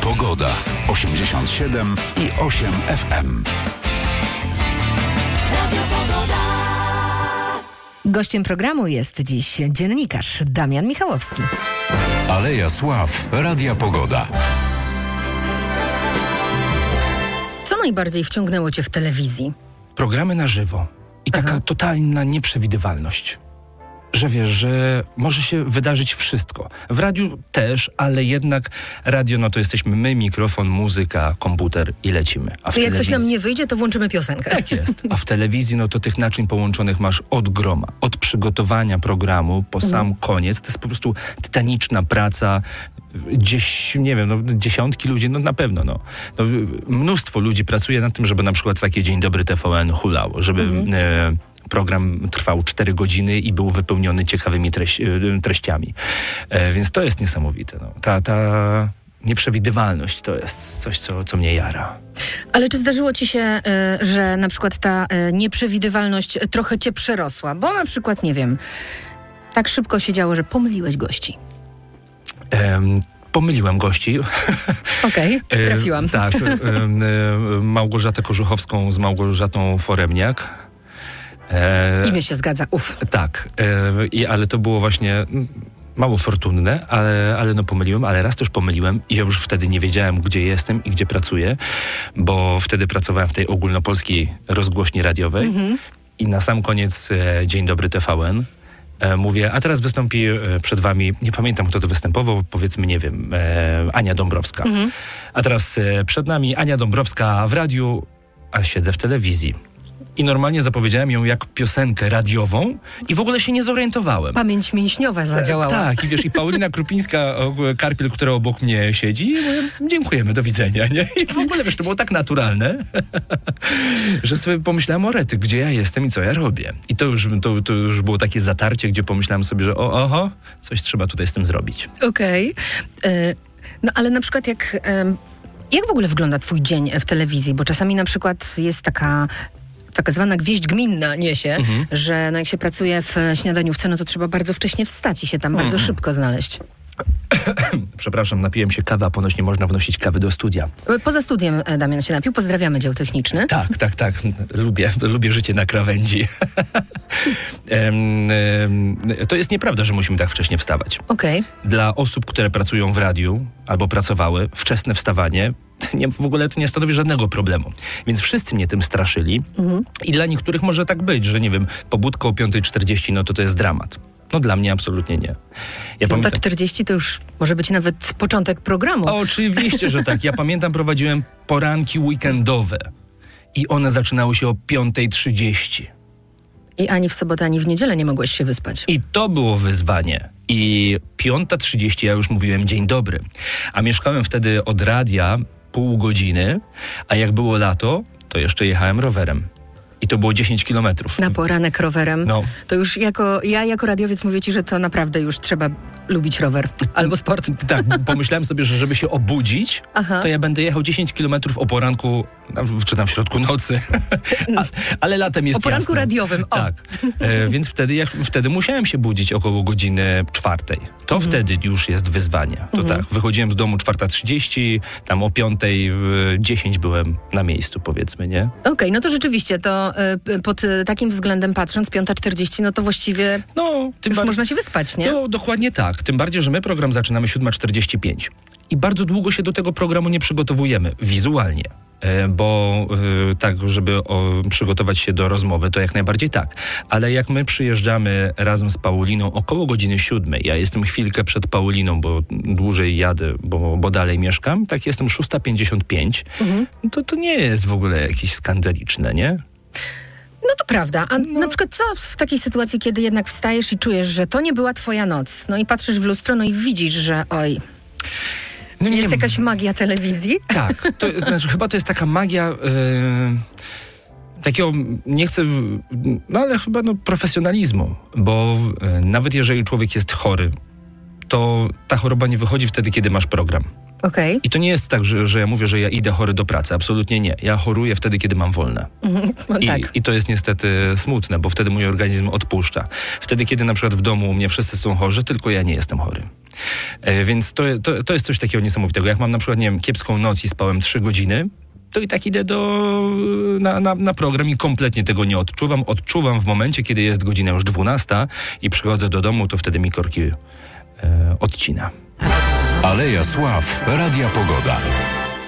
Pogoda. 87 i 8 FM. Gościem programu jest dziś dziennikarz Damian Michałowski. Aleja Sław, Radia Pogoda. Co najbardziej wciągnęło cię w telewizji? Programy na żywo i taka totalna nieprzewidywalność. Że wiesz, że może się wydarzyć wszystko. W radiu też, ale jednak radio, no to jesteśmy my, mikrofon, muzyka, komputer i lecimy. A w jak telewizji... coś nam nie wyjdzie, to włączymy piosenkę. Tak jest. A w telewizji, no to tych naczyń połączonych masz od groma. Od przygotowania programu po sam koniec. To jest po prostu tytaniczna praca. Nie wiem, dziesiątki ludzi, no na pewno, mnóstwo ludzi pracuje nad tym, żeby na przykład takie Dzień Dobry TVN hulało, żeby program trwał 4 godziny i był wypełniony ciekawymi treściami. Więc to jest niesamowite. Ta nieprzewidywalność to jest coś, co mnie jara. Ale czy zdarzyło ci się, że na przykład ta nieprzewidywalność trochę cię przerosła? Bo na przykład, nie wiem, tak szybko się działo, że pomyliłeś gości. Pomyliłem gości. Okej, trafiłam. Tak. Małgorzatę Korzuchowską z Małgorzatą Foremniak. Imię się zgadza, Tak, ale to było właśnie mało fortunne, ale pomyliłem, ale raz też pomyliłem i ja już wtedy nie wiedziałem, gdzie jestem i gdzie pracuję, bo wtedy pracowałem w tej ogólnopolskiej rozgłośni radiowej i na sam koniec Dzień Dobry TVN. Mówię, a teraz wystąpi przed wami, nie pamiętam kto to występował, powiedzmy, nie wiem, Ania Dąbrowska. A teraz przed nami Ania Dąbrowska w radiu, a siedzę w telewizji. I normalnie zapowiedziałem ją jak piosenkę radiową i w ogóle się nie zorientowałem. Pamięć mięśniowa zadziałała. Tak, i wiesz, i Paulina Krupińska-Karpiel, która obok mnie siedzi, i mówię, dziękujemy, do widzenia, nie? I w ogóle, wiesz, to było tak naturalne, że sobie pomyślałem o rety, gdzie ja jestem i co ja robię. I to już było takie zatarcie, gdzie pomyślałem sobie, że coś trzeba tutaj z tym zrobić. Okej. No ale na przykład jak w ogóle wygląda twój dzień w telewizji? Bo czasami na przykład jest taka zwana gwieźdź gminna niesie, że jak się pracuje w śniadaniówce, no to trzeba bardzo wcześnie wstać i się tam bardzo szybko znaleźć. Przepraszam, napiłem się kawy, a ponoć nie można wnosić kawy do studia. Poza studiem Damian się napił. Pozdrawiamy dział techniczny. Tak. Lubię życie na krawędzi. To jest nieprawda, że musimy tak wcześnie wstawać. Okej. Dla osób, które pracują w radiu albo pracowały, wczesne wstawanie w ogóle to nie stanowi żadnego problemu. Więc wszyscy mnie tym straszyli i dla niektórych może tak być, że nie wiem, pobudka o 5:40, no to jest dramat. No dla mnie absolutnie nie. 5:40 to już może być nawet początek programu. Oczywiście, że tak. Ja pamiętam, prowadziłem poranki weekendowe i one zaczynały się o 5:30. I ani w sobotę, ani w niedzielę nie mogłeś się wyspać. I to było wyzwanie. I 5:30 ja już mówiłem dzień dobry. A mieszkałem wtedy od radia pół godziny, a jak było lato, to jeszcze jechałem rowerem. I to było 10 kilometrów. Na poranek rowerem. No. To już jako radiowiec mówię ci, że to naprawdę już trzeba lubić rower albo sport. Tak, pomyślałem sobie, że żeby się obudzić, to ja będę jechał 10 kilometrów o poranku, czy tam w środku nocy. Ale latem jest o poranku jasno. radiowym. Tak. Więc wtedy musiałem się budzić około godziny 4. To wtedy już jest wyzwanie. To tak, wychodziłem z domu 4:30, tam o 5:10 byłem na miejscu, powiedzmy, nie? Okej, no to rzeczywiście, to pod takim względem patrząc, 5:40, no to właściwie już można się wyspać, nie? To dokładnie tak. Tym bardziej, że my program zaczynamy 7:45. I bardzo długo się do tego programu nie przygotowujemy wizualnie. Bo tak, żeby przygotować się do rozmowy, to jak najbardziej tak. Ale jak my przyjeżdżamy razem z Pauliną około godziny 7, ja jestem chwilkę przed Pauliną, bo dłużej jadę, bo dalej mieszkam, tak jestem 6:55, to nie jest w ogóle jakieś skandaliczne, nie? No to prawda. A na przykład co w takiej sytuacji, kiedy jednak wstajesz i czujesz, że to nie była twoja noc, no i patrzysz w lustro, no i widzisz, że jest jakaś magia telewizji? Tak, chyba to jest taka magia takiego, nie chcę, ale chyba profesjonalizmu, bo nawet jeżeli człowiek jest chory, to ta choroba nie wychodzi wtedy, kiedy masz program. Okay. I to nie jest tak, że ja mówię, że ja idę chory do pracy. Absolutnie nie. Ja choruję wtedy, kiedy mam wolne. I to jest niestety smutne, bo wtedy mój organizm odpuszcza. Wtedy, kiedy na przykład w domu u mnie wszyscy są chorzy, tylko ja nie jestem chory. Więc to jest coś takiego niesamowitego. Jak mam na przykład, nie wiem, kiepską noc i spałem 3 godziny, to i tak idę na program i kompletnie tego nie odczuwam. Odczuwam w momencie, kiedy jest godzina już 12 i przychodzę do domu, to wtedy mi korki odcina. Aleja Sław, Radia Pogoda.